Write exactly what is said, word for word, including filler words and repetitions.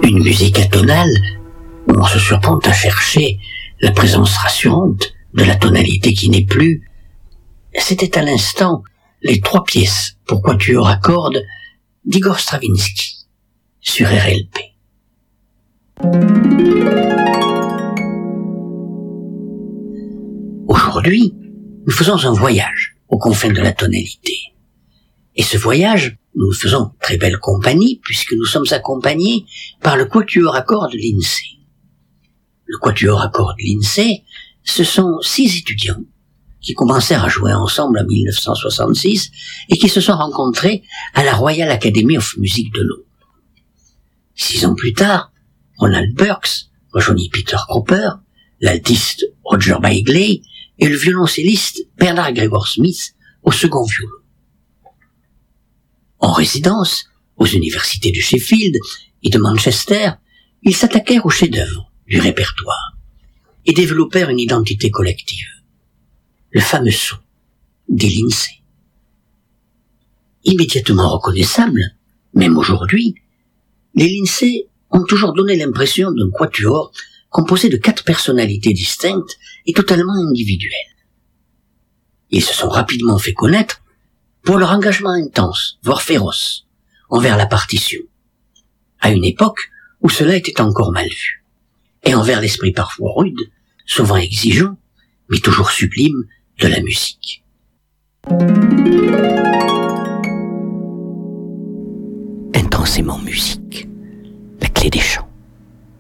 Une musique atonale où on se surprend à chercher la présence rassurante de la tonalité qui n'est plus. C'était à l'instant les trois pièces pour quatuor à cordes d'Igor Stravinsky sur R L P. Aujourd'hui, nous faisons un voyage aux confins de la tonalité. Et ce voyage, nous le faisons très belle compagnie puisque nous sommes accompagnés par le quatuor à cordes de l'I N S E E. Le quatuor à cordes de l'I N S E E, ce sont six étudiants qui commencèrent à jouer ensemble en mille neuf cent soixante-six et qui se sont rencontrés à la Royal Academy of Music de Londres. Six ans plus tard, Ronald Burks rejoignit Peter Cropper, l'altiste Roger Bagley et le violoncelliste Bernard Gregor Smith au second violon. En résidence aux universités de Sheffield et de Manchester, ils s'attaquèrent aux chefs-d'œuvre du répertoire et développèrent une identité collective, le fameux son des L I N S E E. Immédiatement reconnaissable, même aujourd'hui, les L I N S E E ont toujours donné l'impression d'un quatuor composé de quatre personnalités distinctes et totalement individuelles. Ils se sont rapidement fait connaître pour leur engagement intense, voire féroce, envers la partition, à une époque où cela était encore mal vu, et envers l'esprit parfois rude, souvent exigeant, mais toujours sublime de la musique. Intensément musique, la clé des chants.